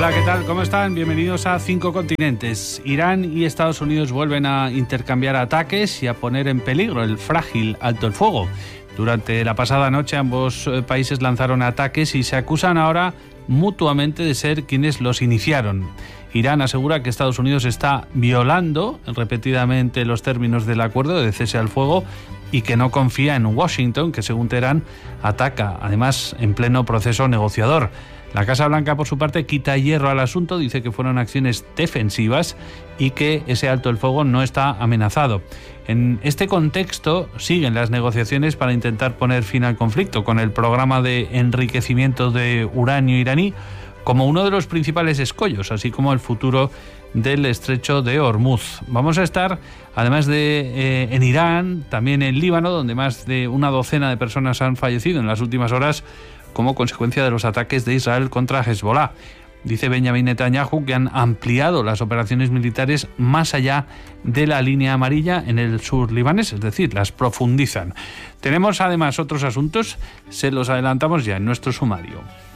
Hola, ¿qué tal? ¿Cómo están? Bienvenidos a 5 Continentes. Irán y Estados Unidos vuelven a intercambiar ataques y a poner en peligro el frágil alto el fuego. Durante la pasada noche ambos países lanzaron ataques y se acusan ahora mutuamente de ser quienes los iniciaron. Irán asegura que Estados Unidos está violando repetidamente los términos del acuerdo de cese al fuego y que no confía en Washington, que según Teherán ataca, además en pleno proceso negociador. La Casa Blanca, por su parte, quita hierro al asunto, dice que fueron acciones defensivas y que ese alto el fuego no está amenazado. En este contexto siguen las negociaciones para intentar poner fin al conflicto, con el programa de enriquecimiento de uranio iraní como uno de los principales escollos, así como el futuro del estrecho de Hormuz. Vamos a estar, además de en Irán, también en Líbano, donde más de una docena de personas han fallecido en las últimas horas como consecuencia de los ataques de Israel contra Hezbollah. Dice Benjamin Netanyahu que han ampliado las operaciones militares más allá de la línea amarilla en el sur libanés, es decir, las profundizan. Tenemos además otros asuntos, se los adelantamos ya en nuestro sumario.